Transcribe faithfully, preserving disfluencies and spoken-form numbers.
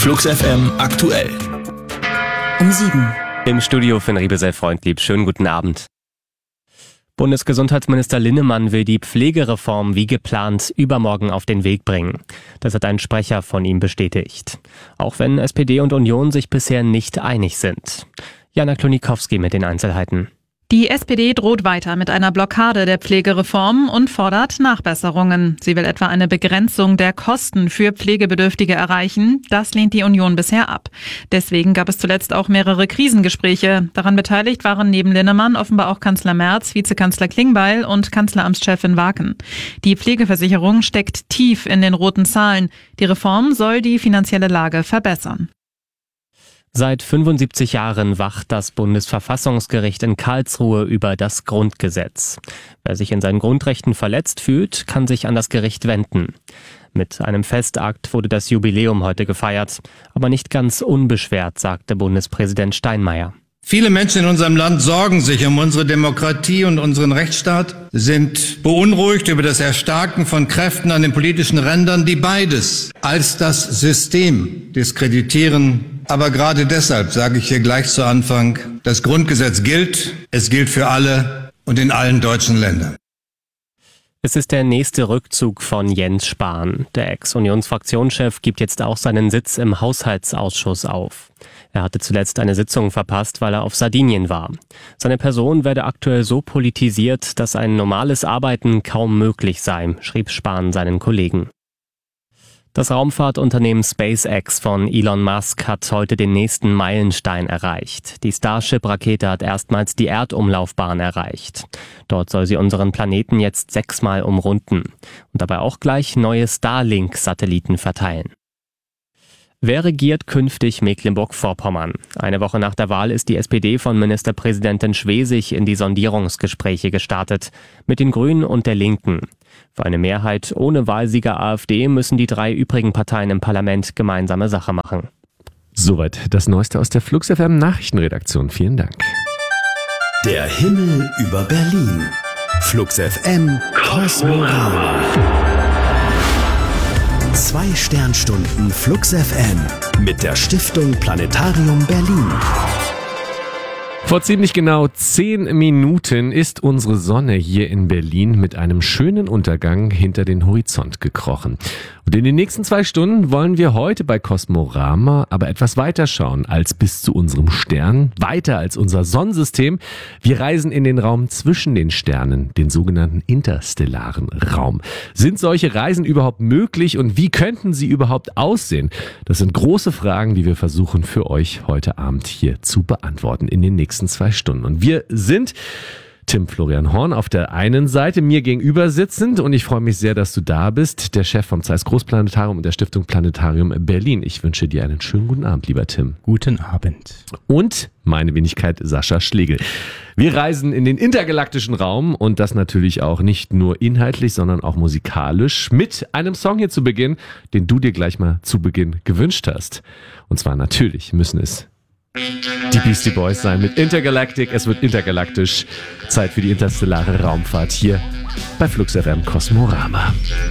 Flux F M aktuell. Um sieben. Im Studio Finn Riebesell-Freundlieb. Schönen guten Abend. Bundesgesundheitsminister Linnemann will die Pflegereform wie geplant übermorgen auf den Weg bringen. Das hat ein Sprecher von ihm bestätigt. Auch wenn S P D und Union sich bisher nicht einig sind. Jana Klonikowski mit den Einzelheiten. Die S P D droht weiter mit einer Blockade der Pflegereform und fordert Nachbesserungen. Sie will etwa eine Begrenzung der Kosten für Pflegebedürftige erreichen. Das lehnt die Union bisher ab. Deswegen gab es zuletzt auch mehrere Krisengespräche. Daran beteiligt waren neben Linnemann offenbar auch Kanzler Merz, Vizekanzler Klingbeil und Kanzleramtschefin Waken. Die Pflegeversicherung steckt tief in den roten Zahlen. Die Reform soll die finanzielle Lage verbessern. Seit fünfundsiebzig Jahren wacht das Bundesverfassungsgericht in Karlsruhe über das Grundgesetz. Wer sich in seinen Grundrechten verletzt fühlt, kann sich an das Gericht wenden. Mit einem Festakt wurde das Jubiläum heute gefeiert, aber nicht ganz unbeschwert, sagte Bundespräsident Steinmeier. Viele Menschen in unserem Land sorgen sich um unsere Demokratie und unseren Rechtsstaat, sind beunruhigt über das Erstarken von Kräften an den politischen Rändern, die beides als das System diskreditieren. Aber gerade deshalb sage ich hier gleich zu Anfang, das Grundgesetz gilt, es gilt für alle und in allen deutschen Ländern. Es ist der nächste Rückzug von Jens Spahn. Der Ex-Unionsfraktionschef gibt jetzt auch seinen Sitz im Haushaltsausschuss auf. Er hatte zuletzt eine Sitzung verpasst, weil er auf Sardinien war. Seine Person werde aktuell so politisiert, dass ein normales Arbeiten kaum möglich sei, schrieb Spahn seinen Kollegen. Das Raumfahrtunternehmen SpaceX von Elon Musk hat heute den nächsten Meilenstein erreicht. Die Starship-Rakete hat erstmals die Erdumlaufbahn erreicht. Dort soll sie unseren Planeten jetzt sechsmal umrunden und dabei auch gleich neue Starlink-Satelliten verteilen. Wer regiert künftig Mecklenburg-Vorpommern? Eine Woche nach der Wahl ist die S P D von Ministerpräsidentin Schwesig in die Sondierungsgespräche gestartet, mit den Grünen und der Linken. Für eine Mehrheit ohne Wahlsieger AfD müssen die drei übrigen Parteien im Parlament gemeinsame Sache machen. Soweit das Neueste aus der Flux F M Nachrichtenredaktion. Vielen Dank. Der Himmel über Berlin. Flux F M Kosmorama. Zwei Sternstunden Flux F M mit der Stiftung Planetarium Berlin. Vor ziemlich genau zehn Minuten ist unsere Sonne hier in Berlin mit einem schönen Untergang hinter den Horizont gekrochen. Und in den nächsten zwei Stunden wollen wir heute bei Kosmorama aber etwas weiter schauen als bis zu unserem Stern, weiter als unser Sonnensystem. Wir reisen in den Raum zwischen den Sternen, den sogenannten interstellaren Raum. Sind solche Reisen überhaupt möglich und wie könnten sie überhaupt aussehen? Das sind große Fragen, die wir versuchen für euch heute Abend hier zu beantworten in den nächsten zwei Stunden. Und wir sind Tim Florian Horn auf der einen Seite, mir gegenüber sitzend, und ich freue mich sehr, dass du da bist, der Chef vom Zeiss Großplanetarium und der Stiftung Planetarium Berlin. Ich wünsche dir einen schönen guten Abend, lieber Tim. Guten Abend. Und meine Wenigkeit Sascha Schlegel. Wir reisen in den intergalaktischen Raum und das natürlich auch nicht nur inhaltlich, sondern auch musikalisch mit einem Song hier zu Beginn, den du dir gleich mal zu Beginn gewünscht hast. Und zwar natürlich müssen es die Beastie Boys sein mit Intergalactic. Es wird intergalaktisch. Zeit für die interstellare Raumfahrt hier bei Flux F M Kosmorama.